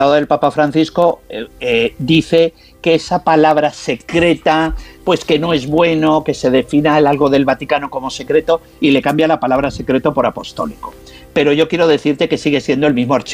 del Papa Francisco dice que esa palabra secreta, pues que no es bueno, que se defina algo del Vaticano como secreto y le cambia la palabra secreto por apostólico. Pero yo quiero decirte que sigue siendo el mismo archivo